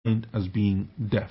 as being deaf.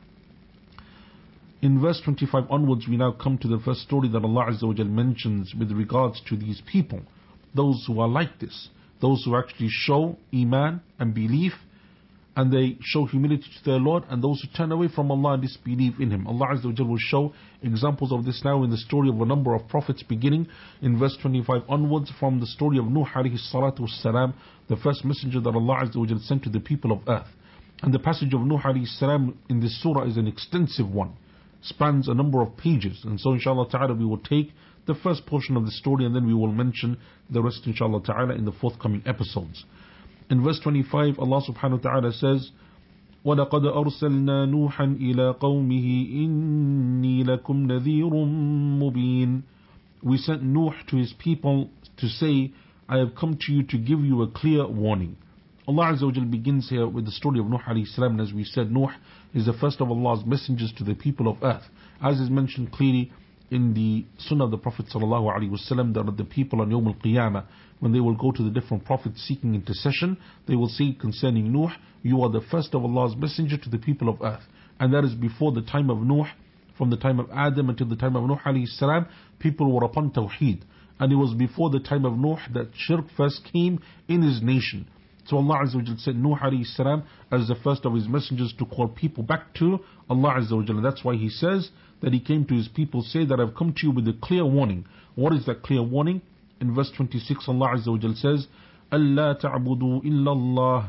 In verse 25 onwards, we now come to the first story that Allah Azza wa Jal mentions with regards to these people, those who are like this, those who actually show Iman and belief, and they show humility to their Lord, and those who turn away from Allah and disbelieve in Him. Allah Azza wa Jal will show examples of this now in the story of a number of prophets, beginning in verse 25 onwards from the story of Nuh alayhi salatu wassalam, the first messenger that Allah Azza wa Jal sent to the people of earth. And the passage of Nuh alayhi salam in this surah is an extensive one, spans a number of pages, and so inshallah ta'ala we will take the first portion of the story and then we will mention the rest inshallah ta'ala in the forthcoming episodes. In verse 25 Allah subhanahu wa ta'ala says, وَلَقَدْ أَرْسَلْنَا نُوحًا إِلَىٰ قَوْمِهِ إِنِّي لَكُمْ نَذِيرٌ مُبِينٌ. We sent Nuh to his people to say, I have come to you to give you a clear warning. Allah Azza wa Jal begins here with the story of Nuh alayhi salam, and as we said, Nuh is the first of Allah's messengers to the people of earth. As is mentioned clearly in the Sunnah of the Prophet sallallahu alaihi wasallam, that the people on Yawm al-Qiyamah, when they will go to the different prophets seeking intercession, they will say concerning Nuh, you are the first of Allah's messenger to the people of earth. And that is before the time of Nuh, from the time of Adam until the time of Nuh alayhi salam, people were upon Tawheed. And it was before the time of Nuh that shirk first came in his nation. So Allah Azza wa Jal sent Nuh alayhi salam as the first of his messengers to call people back to Allah Azza wa Jal. That's why he says that he came to his people, say that I've come to you with a clear warning. What is that clear warning? In verse 26 Allah Azza wa Jal says, أَلَّا تَعْبُدُوا إِلَّا اللَّهِ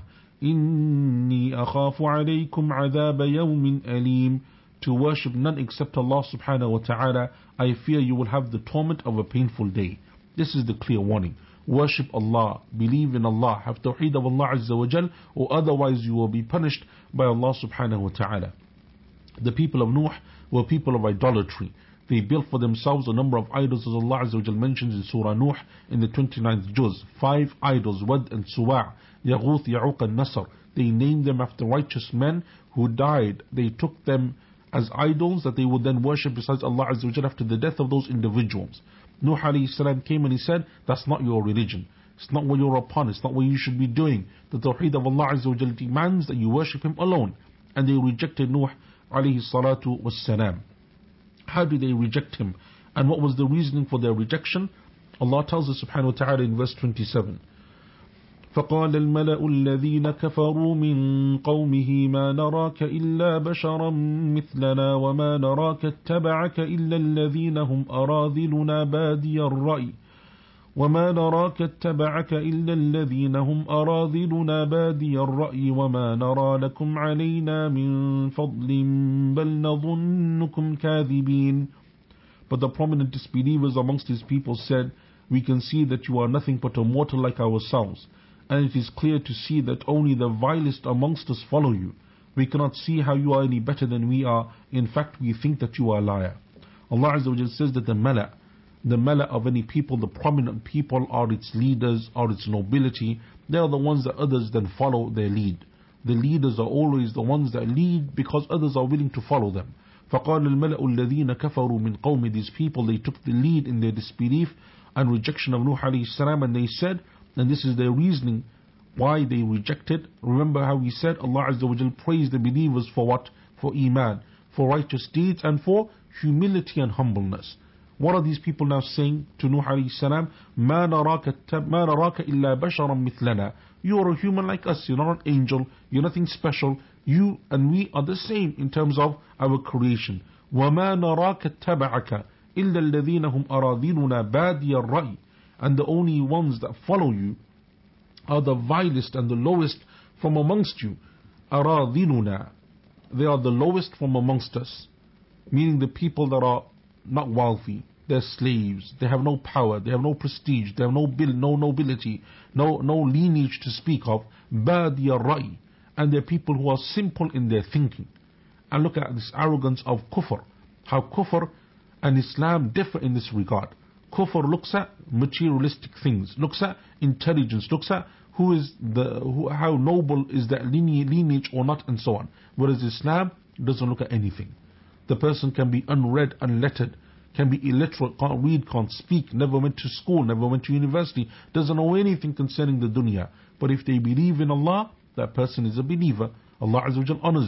إِنِّي أَخَافُ عَلَيْكُمْ عَذَابَ يَوْمٍ أَلِيمٍ. To worship none except Allah subhanahu wa ta'ala, I fear you will have the torment of a painful day. This is the clear warning. Worship Allah, believe in Allah, have tawheed of Allah Azza wa Jal, or otherwise you will be punished by Allah subhanahu wa ta'ala. The people of Nuh were people of idolatry. They built for themselves a number of idols, as Allah Azza wa Jal mentions in Surah Nuh in the 29th juz. 5 idols, Wad and Suwa', Yaghuth, Ya'uq and Nasr. They named them after righteous men who died. They took them as idols that they would then worship besides Allah Azza wa Jal after the death of those individuals. Nuh alayhi salam came and he said, that's not your religion. It's not what you're upon. It's not what you should be doing. The tawheed of Allah Azza wa Jal demands that you worship Him alone. And they rejected Nuh alayhi salatu wassalam. How did they reject him? And what was the reasoning for their rejection? Allah tells us subhanahu wa ta'ala in verse 27. فقال الملأ الذين كفروا من قومه ما نراك إلا بشرا مثلنا وما نراك اتبعك إلا الذين هم أراذلنا بادي الرأي وما نراك اتبعك إلا الذين هم أراذلنا بادي الرأي وما نرى لكم علينا من فضل بل نظنكم كاذبين. But the prominent disbelievers amongst his people said, we can see that you are nothing but a mortal like ourselves. And it is clear to see that only the vilest amongst us follow you. We cannot see how you are any better than we are. In fact, we think that you are a liar. Allah Azza wa Jal says that the mala of any people, the prominent people, are its leaders, are its nobility. They are the ones that others then follow their lead. The leaders are always the ones that lead because others are willing to follow them. فَقَالَ الْمَلَأُ الَّذِينَ كَفَرُوا مِنْ قَوْمِ. These people, they took the lead in their disbelief and rejection of Nuh alayhi salam, and they said, and this is their reasoning why they rejected. Remember how we said Allah Azza wa Jal praised the believers for what? For Iman, for righteous deeds, and for humility and humbleness. What are these people now saying to Nuh alayhi salam? مَا نَرَاكَ إِلَّا بَشَرًا مِثْلَنَا. You are a human like us, you're not an angel, you're nothing special. You and we are the same in terms of our creation. وَمَا نَرَاكَ اتَّبَعَكَ إِلَّا الَّذِينَ هُمْ أَرَاذِلُنَا بَادِيَ الرَّأْيِ. And the only ones that follow you are the vilest and the lowest from amongst you. أَرَاذِلُنَا. They are the lowest from amongst us. Meaning the people that are not wealthy, they're slaves, they have no power, they have no prestige, they have no nobility, no lineage to speak of. بَادِيَ الرَّأْيِ. And they're people who are simple in their thinking. And look at this arrogance of kufr. How kufr and Islam differ in this regard. Kufr looks at materialistic things, looks at intelligence, looks at how noble is that lineage or not, and so on. Whereas Islam doesn't look at anything. The person can be unread, unlettered, can be illiterate, can't read, can't speak, never went to school, never went to university, doesn't know anything concerning the dunya. But if they believe in Allah, that person is a believer. Allah Azza wa Jal honors